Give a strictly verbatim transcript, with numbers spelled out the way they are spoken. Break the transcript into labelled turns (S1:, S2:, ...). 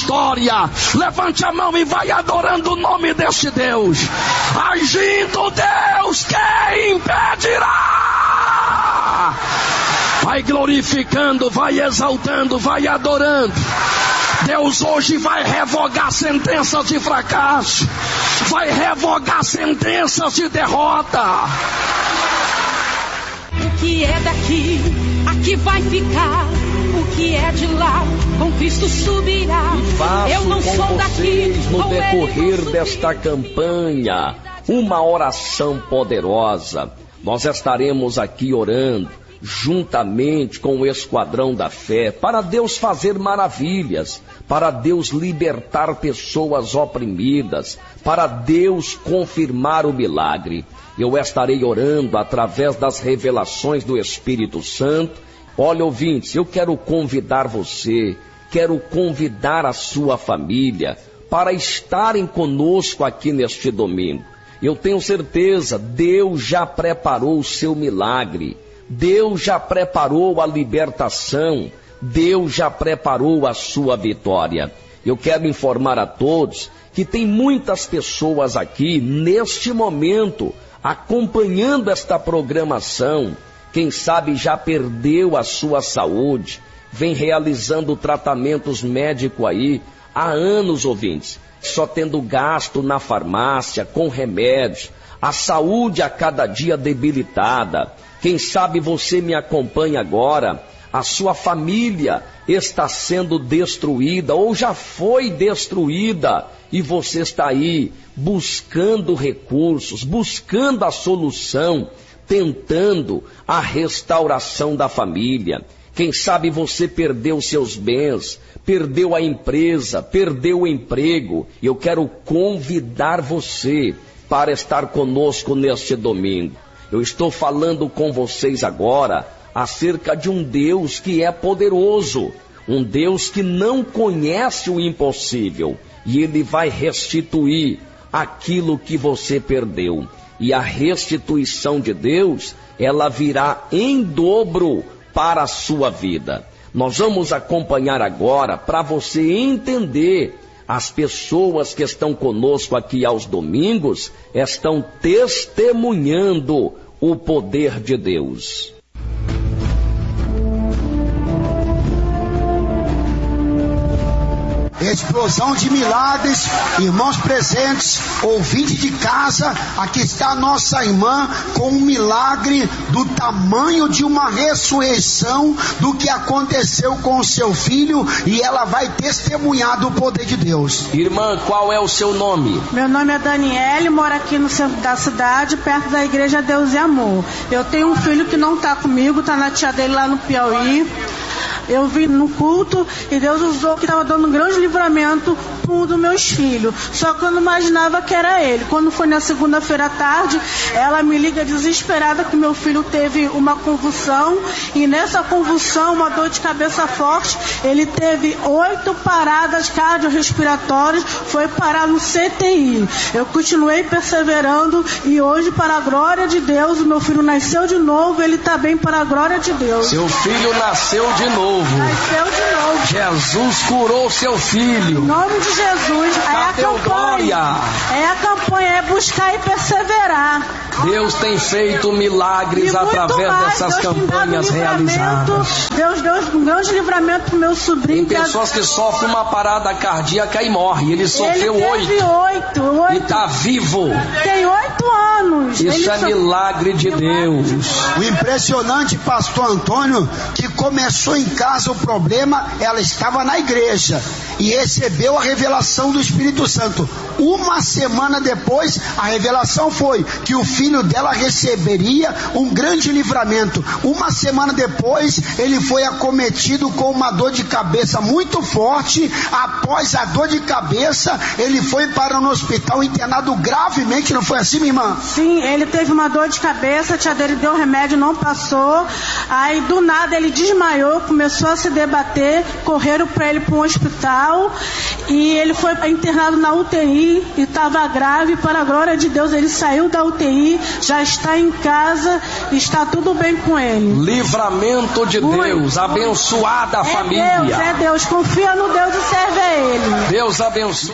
S1: história. Levante a mão e vai adorando o nome deste Deus. Agindo Deus, quem impedirá? Vai glorificando, vai exaltando, vai adorando. Deus hoje vai revogar sentenças de fracasso, vai revogar sentenças de derrota.
S2: O que é daqui, aqui vai ficar. O que é de lá, com Cristo subirá. Eu não sou daqui.
S3: No decorrer desta campanha, uma oração poderosa. Nós estaremos aqui orando juntamente com o esquadrão da fé, para Deus fazer maravilhas, para Deus libertar pessoas oprimidas, para Deus confirmar o milagre. Eu estarei orando através das revelações do Espírito Santo. Olha, ouvintes, eu quero convidar você, quero convidar a sua família para estarem conosco aqui neste domingo. Eu tenho certeza, Deus já preparou o seu milagre. Deus já preparou a libertação, Deus já preparou a sua vitória. Eu quero informar a todos que tem muitas pessoas aqui, neste momento, acompanhando esta programação. Quem sabe já perdeu a sua saúde, vem realizando tratamentos médicos aí há anos, ouvintes, só tendo gasto na farmácia, com remédios, a saúde a cada dia debilitada. Quem sabe você me acompanha agora, a sua família está sendo destruída ou já foi destruída e você está aí buscando recursos, buscando a solução, tentando a restauração da família. Quem sabe você perdeu seus bens, perdeu a empresa, perdeu o emprego. Eu quero convidar você para estar conosco neste domingo. Eu estou falando com vocês agora acerca de um Deus que é poderoso, um Deus que não conhece o impossível, e Ele vai restituir aquilo que você perdeu. E a restituição de Deus, ela virá em dobro para a sua vida. Nós vamos acompanhar agora para você entender. As pessoas que estão conosco aqui aos domingos estão testemunhando o poder de Deus.
S4: Explosão de milagres, irmãos presentes, ouvinte de casa, aqui está a nossa irmã com um milagre do tamanho de uma ressurreição do que aconteceu com o seu filho, e ela vai testemunhar do poder de Deus.
S3: Irmã, qual é o seu nome?
S5: Meu nome é Daniele, moro aqui no centro da cidade, perto da igreja Deus e Amor. Eu tenho um filho que não está comigo, está na tia dele lá no Piauí. Eu vim no culto e Deus usou que estava dando um grande livramento para um dos meus filhos. Só que eu não imaginava que era ele. Quando foi na segunda-feira à tarde, ela me liga desesperada que meu filho teve uma convulsão. E nessa convulsão, uma dor de cabeça forte, ele teve oito paradas cardiorrespiratórias, foi parar no C T I. Eu continuei perseverando e hoje, para a glória de Deus, o meu filho nasceu de novo, ele está bem, para a glória de Deus.
S3: Seu filho nasceu de novo.
S5: Nasceu de novo.
S3: Jesus curou seu filho.
S5: Em nome de Jesus. É a campanha. É a campanha, é buscar e perseverar.
S3: Deus tem feito milagres através mais. dessas Deus campanhas realizadas.
S5: Deus deu um grande livramento pro meu sobrinho.
S3: Tem pessoas que sofrem uma parada cardíaca e morrem. Ele sofreu
S5: Ele
S3: oito.
S5: oito, oito.
S3: E está vivo.
S5: Tem oito anos.
S3: Isso
S5: Ele
S3: é
S5: so...
S3: milagre de Deus.
S4: O impressionante, pastor Antônio, que começou em casa o problema, ela estava na igreja e recebeu a revelação do Espírito Santo. Uma semana depois, a revelação foi que o filho dela receberia um grande livramento. Uma semana depois, ele foi acometido com uma dor de cabeça muito forte. Após a dor de cabeça, ele foi para um hospital internado gravemente. Não foi assim, minha irmã?
S5: Sim, ele teve uma dor de cabeça, a tia dele deu remédio, não passou. Aí do nada ele desmaiou, começou a se debater, correram para ele para um hospital e ele foi internado na U T I e estava grave. Para a glória de Deus, ele saiu da U T I, já está em casa, está tudo bem com ele.
S3: Livramento de
S5: Muito.
S3: Deus, abençoada a
S5: é
S3: família.
S5: Deus, é Deus, confia no Deus e serve a Ele.
S1: Deus abençoe.